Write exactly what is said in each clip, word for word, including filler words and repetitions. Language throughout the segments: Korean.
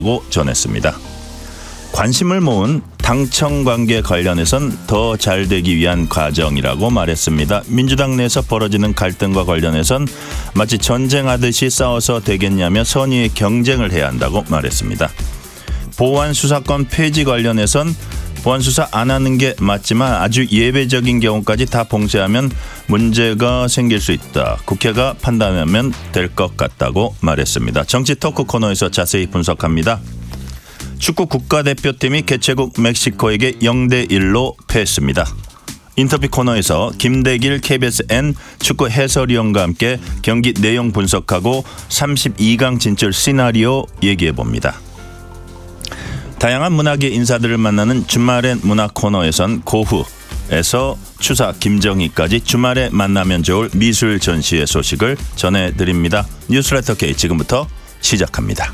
고 전했습니다. 관심을 모은 당청 관계 관련해선 더 잘되기 위한 과정이라고 말했습니다. 민주당 내에서 벌어지는 갈등과 관련해선 마치 전쟁하듯이 싸워서 되겠냐며 선의의 경쟁을 해야 한다고 말했습니다. 보안 수사권 폐지 관련해선 보안 수사 안 하는 게 맞지만 아주 예외적인 경우까지 다 봉쇄하면 문제가 생길 수 있다. 국회가 판단하면 될 것 같다고 말했습니다. 정치 토크 코너에서 자세히 분석합니다. 축구 국가대표팀이 개최국 멕시코에게 영 대 일로 패했습니다. 인터뷰 코너에서 김대길 케이비에스엔 축구 해설위원과 함께 경기 내용 분석하고 삼십이 강 진출 시나리오 얘기해봅니다. 다양한 문학의 인사들을 만나는 주말엔 문학 코너에선 고흐에서 추사 김정희까지 주말에 만나면 좋을 미술 전시회 소식을 전해드립니다. 뉴스레터 K 지금부터 시작합니다.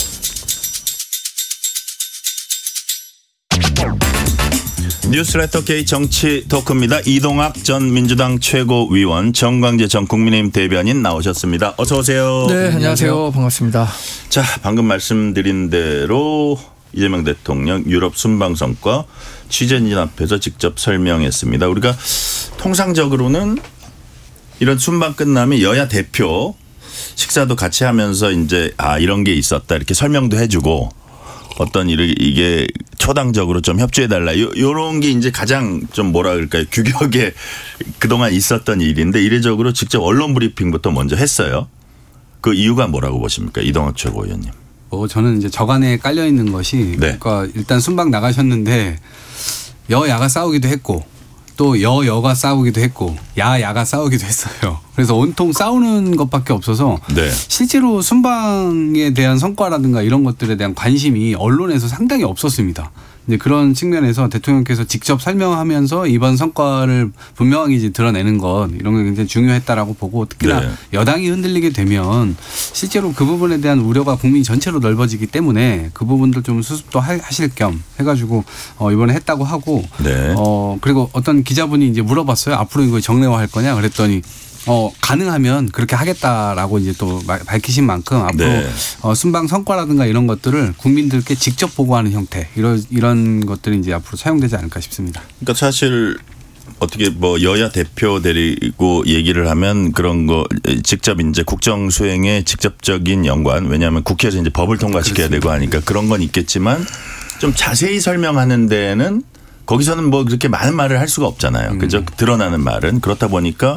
뉴스레터 K 정치 토크입니다. 이동학 전 민주당 최고위원, 정광재 전 국민의힘 대변인 나오셨습니다. 어서 오세요. 네, 안녕하세요. 반갑습니다. 자, 방금 말씀드린 대로 이재명 대통령 유럽 순방 성과 취재진 앞에서 직접 설명했습니다. 우리가 통상적으로는 이런 순방 끝나면 여야 대표 식사도 같이 하면서 이제 아 이런 게 있었다 이렇게 설명도 해주고 어떤 이게 초당적으로 좀 협조해달라. 요, 요런 게 이제 가장 좀 뭐라 그럴까요. 규격에 그동안 있었던 일인데 이례적으로 직접 언론 브리핑부터 먼저 했어요. 그 이유가 뭐라고 보십니까? 이동학 최고위원님. 어, 저는 이제 저간에 깔려 있는 것이 네. 그러니까 일단 순방 나가셨는데 여야가 싸우기도 했고 또 여여가 싸우기도 했고 야야가 싸우기도 했어요. 그래서 온통 싸우는 것밖에 없어서 네. 실제로 순방에 대한 성과라든가 이런 것들에 대한 관심이 언론에서 상당히 없었습니다. 이제 그런 측면에서 대통령께서 직접 설명하면서 이번 성과를 분명하게 이제 드러내는 것 이런 게 굉장히 중요했다라고 보고 특히나 네. 여당이 흔들리게 되면 실제로 그 부분에 대한 우려가 국민 전체로 넓어지기 때문에 그 부분들 좀 수습도 하실 겸 해가지고 어 이번에 했다고 하고 네. 어 그리고 어떤 기자분이 이제 물어봤어요. 앞으로 이거 정례화할 거냐 그랬더니 어, 가능하면 그렇게 하겠다라고 이제 또 밝히신 만큼 앞으로 네. 어, 순방 성과라든가 이런 것들을 국민들께 직접 보고하는 형태 이런 이런 것들이 이제 앞으로 사용되지 않을까 싶습니다. 그러니까 사실 어떻게 뭐 여야 대표 데리고 얘기를 하면 그런 거 직접 이제 국정 수행에 직접적인 연관 왜냐하면 국회에서 이제 법을 통과시켜야 그렇습니다. 되고 하니까 그런 건 있겠지만 좀 자세히 설명하는 데는 거기서는 뭐 그렇게 많은 말을 할 수가 없잖아요. 음. 그죠? 드러나는 말은 그렇다 보니까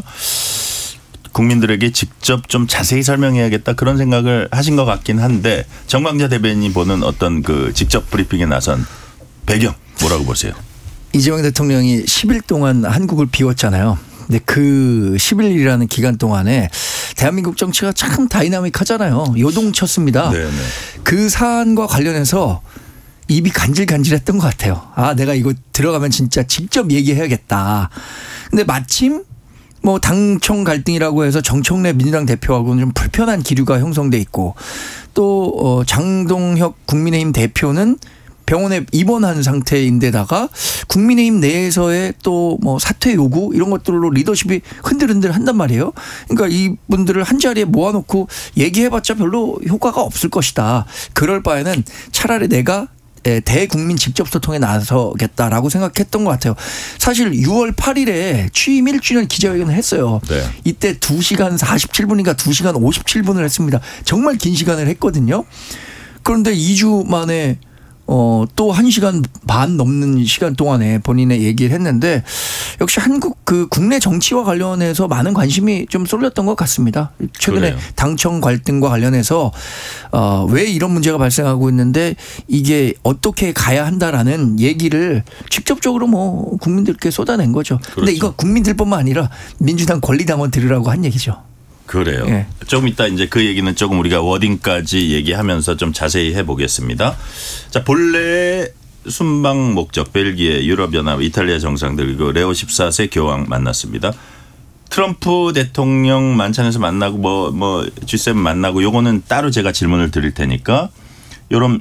국민들에게 직접 좀 자세히 설명해야겠다 그런 생각을 하신 것 같긴 한데 정광재 대변인이 보는 어떤 그 직접 브리핑에 나선 배경 뭐라고 보세요? 이재명 대통령이 십 일 동안 한국을 비웠잖아요. 근데 그 십 일이라는 기간 동안에 대한민국 정치가 참 다이나믹하잖아요. 요동쳤습니다. 네네. 그 사안과 관련해서 입이 간질간질했던 것 같아요. 아 내가 이거 들어가면 진짜 직접 얘기해야겠다. 근데 마침 뭐 당청 갈등이라고 해서 정청래 민주당 대표하고는 좀 불편한 기류가 형성돼 있고 또 장동혁 국민의힘 대표는 병원에 입원한 상태인데다가 국민의힘 내에서의 또 뭐 사퇴 요구 이런 것들로 리더십이 흔들흔들 한단 말이에요. 그러니까 이분들을 한 자리에 모아놓고 얘기해봤자 별로 효과가 없을 것이다. 그럴 바에는 차라리 내가 대국민 직접 소통에 나서겠다라고 생각했던 것 같아요. 사실 유월 팔일에 취임 일 주년 기자회견을 했어요. 네. 이때 두 시간 사십칠 분인가 두 시간 오십칠 분을 했습니다. 정말 긴 시간을 했거든요. 그런데 이 주 만에 어, 또 한 시간 반 넘는 시간 동안에 본인의 얘기를 했는데 역시 한국 그 국내 정치와 관련해서 많은 관심이 좀 쏠렸던 것 같습니다. 최근에 그래요. 당청 갈등과 관련해서 어, 왜 이런 문제가 발생하고 있는데 이게 어떻게 가야 한다라는 얘기를 직접적으로 뭐 국민들께 쏟아낸 거죠. 그런데 그렇죠. 이거 국민들뿐만 아니라 민주당 권리당원 들으라고 한 얘기죠. 그래요. 네. 조금 이따 이제 그 얘기는 조금 우리가 워딩까지 얘기하면서 좀 자세히 해보겠습니다. 자, 본래 순방 목적 벨기에, 유럽연합, 이탈리아 정상들 그리고 레오 십사 세 교황 만났습니다. 트럼프 대통령 만찬에서 만나고 뭐, 뭐 지 세븐 만나고 요거는 따로 제가 질문을 드릴 테니까 요런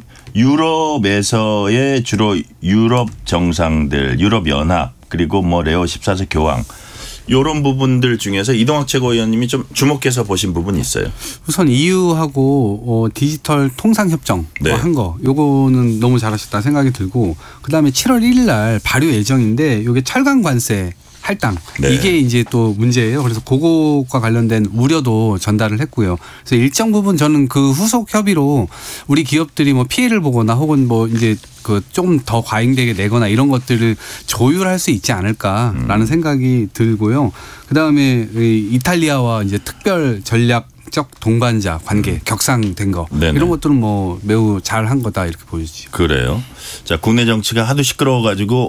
유럽에서의 주로 유럽 정상들, 유럽연합 그리고 뭐 레오 십사 세 교황 이런 부분들 중에서 이동학 최고위원님이 좀 주목해서 보신 부분이 있어요. 우선 이유하고 어, 디지털 통상 협정 네. 한 거 요거는 너무 잘하셨다 생각이 들고 그다음에 칠월 일일 날 발효 예정인데 이게 철강 관세 할당 네. 이게 이제 또 문제예요. 그래서 그거과 관련된 우려도 전달을 했고요. 그래서 일정 부분 저는 그 후속 협의로 우리 기업들이 뭐 피해를 보거나 혹은 뭐 이제 그 좀 더 과잉되게 내거나 이런 것들을 조율할 수 있지 않을까라는 음. 생각이 들고요. 그다음에 이탈리아와 이제 특별 전략 적 동반자 관계 음. 격상된 거 네네. 이런 것들은 뭐 매우 잘한 거다 이렇게 보여지죠. 그래요. 자, 국내 정치가 하도 시끄러워가지고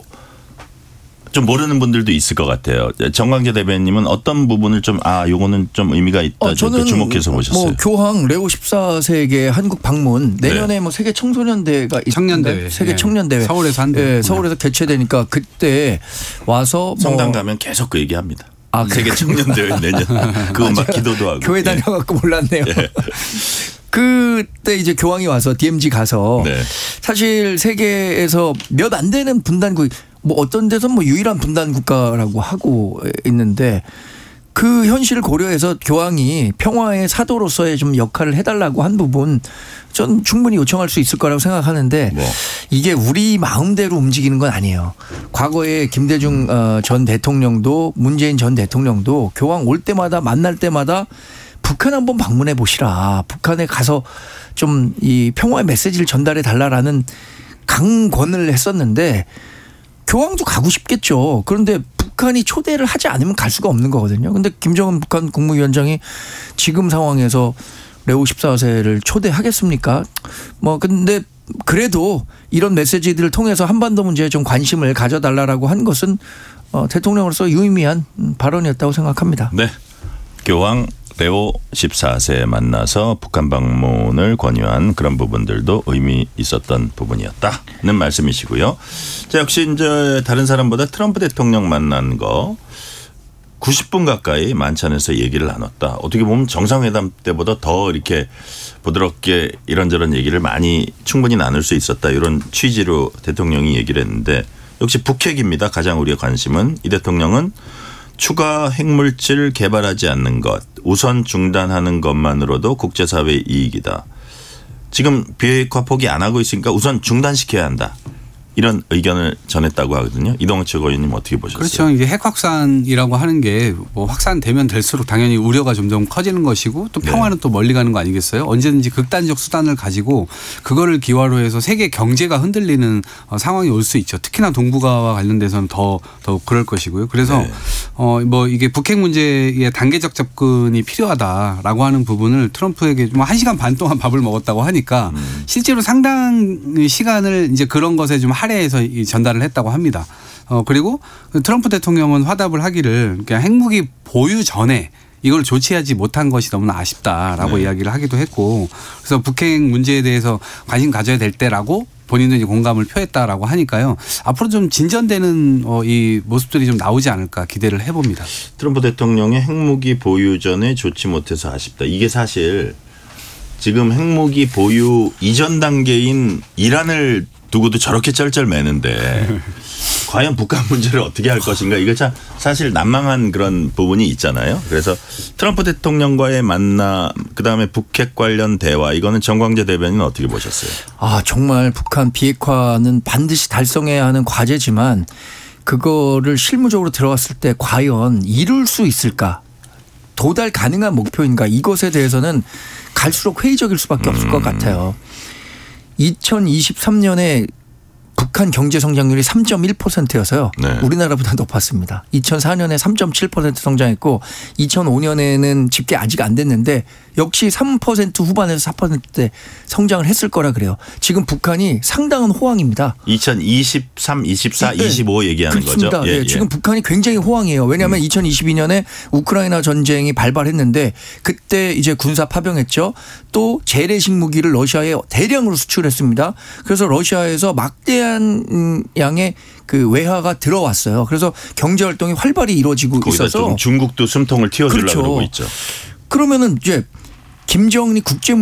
좀 모르는 분들도 있을 것 같아요. 정광재 대변인님은 어떤 부분을 좀 아 요거는 좀 의미가 있다 어, 저는 주목해서 보셨어요. 뭐 교황 레오 십사 세계 한국 방문 내년에 네. 뭐 세계 청소년 대회가 청년대회 세계 네. 청년 대회 서울에서 한대 네, 서울에서 개최되니까 그때 와서 성당 뭐 가면 계속 그 얘기합니다. 아, 세계 청년 대회 내년 그거 막 기도도 하고 교회 다녀갖고 예. 몰랐네요. 예. 그때 이제 교황이 와서 디엠지 가서 네. 사실 세계에서 몇 안 되는 분단국 뭐 어떤 데서 뭐 유일한 분단 국가라고 하고 있는데 그 현실을 고려해서 교황이 평화의 사도로서의 좀 역할을 해달라고 한 부분 전 충분히 요청할 수 있을 거라고 생각하는데 뭐. 이게 우리 마음대로 움직이는 건 아니에요. 과거에 김대중 전 대통령도 문재인 전 대통령도 교황 올 때마다 만날 때마다 북한 한번 방문해 보시라. 북한에 가서 좀 이 평화의 메시지를 전달해 달라라는 강권을 했었는데 교황도 가고 싶겠죠. 그런데 북한이 초대를 하지 않으면 갈 수가 없는 거거든요. 그런데 김정은 북한 국무위원장이 지금 상황에서 레오 십사 세를 초대하겠습니까? 뭐 근데 그래도 이런 메시지들을 통해서 한반도 문제에 좀 관심을 가져달라고 한 것은 어, 대통령으로서 유의미한 발언이었다고 생각합니다. 네. 교황 레오 십사 세 만나서 북한 방문을 권유한 그런 부분들도 의미 있었던 부분이었다는 말씀이시고요. 자, 역시 이제 다른 사람보다 트럼프 대통령 만난 거 구십 분 가까이 만찬에서 얘기를 나눴다. 어떻게 보면 정상회담 때보다 더 이렇게 부드럽게 이런저런 얘기를 많이 충분히 나눌 수 있었다. 이런 취지로 대통령이 얘기를 했는데 역시 북핵입니다. 가장 우리의 관심은. 이 대통령은 추가 핵물질 개발하지 않는 것, 우선 중단하는 것만으로도 국제사회의 이익이다. 지금 비핵화 포기 안 하고 있으니까 우선 중단시켜야 한다. 이런 의견을 전했다고 하거든요. 이동학 최고위원님 어떻게 보셨어요? 그렇죠. 이게 핵 확산이라고 하는 게 뭐 확산되면 될수록 당연히 우려가 점점 커지는 것이고 또 평화는 네. 또 멀리 가는 거 아니겠어요? 언제든지 극단적 수단을 가지고 그거를 기화로 해서 세계 경제가 흔들리는 상황이 올 수 있죠. 특히나 동북아와 관련돼서는 더 더욱 그럴 것이고요. 그래서 네. 어 뭐 이게 북핵 문제에 단계적 접근이 필요하다라고 하는 부분을 트럼프에게 좀 한 시간 반 동안 밥을 먹었다고 하니까 음. 실제로 상당 시간을 이제 그런 것에 좀 할애해서 전달을 했다고 합니다. 어 그리고 트럼프 대통령은 화답을 하기를 그냥 핵무기 보유 전에 이걸 조치하지 못한 것이 너무나 아쉽다라고 네. 이야기를 하기도 했고 그래서 북핵 문제에 대해서 관심 가져야 될 때라고 본인도 이제 공감을 표했다라고 하니까요. 앞으로 좀 진전되는 어 이 모습들이 좀 나오지 않을까 기대를 해봅니다. 트럼프 대통령의 핵무기 보유 전에 좋지 못해서 아쉽다. 이게 사실 지금 핵무기 보유 이전 단계인 이란을 두고도 저렇게 쩔쩔매는데 과연 북한 문제를 어떻게 할 것인가 이거 참 사실 난망한 그런 부분이 있잖아요. 그래서 트럼프 대통령과의 만남 그다음에 북핵 관련 대화 이거는 정광재 대변인은 어떻게 보셨어요? 아 정말 북한 비핵화는 반드시 달성해야 하는 과제지만 그거를 실무적으로 들어갔을 때 과연 이룰 수 있을까? 도달 가능한 목표인가? 이것에 대해서는 갈수록 회의적일 수밖에 없을 음. 것 같아요. 이천이십삼 년에 북한 경제 성장률이 삼 점 일 퍼센트여서요. 네. 우리나라보다 높았습니다. 이천사 년에 삼 점 칠 퍼센트 성장했고 이천오 년에는 집계 아직 안 됐는데 역시 삼 퍼센트 후반에서 사 퍼센트대 성장을 했을 거라 그래요. 지금 북한이 상당한 호황입니다. 이천이십삼, 이십사, 네. 이십오 얘기하는 그렇습니다. 거죠? 예, 네. 지금 북한이 굉장히 호황이에요. 왜냐하면 음. 이천이십이 년에 우크라이나 전쟁이 발발했는데 그때 이제 군사 파병했죠. 또 재래식 무기를 러시아에 대량으로 수출했습니다. 그래서 러시아에서 막대한 양의 그 외화가 들어왔어요. 그래서 경제 활동이 활발히 이루어지고 있어서 좀 중국도 숨통을 틔워주려고 그렇죠. 그러고 있죠. 그러면은 이제 김정은이 국제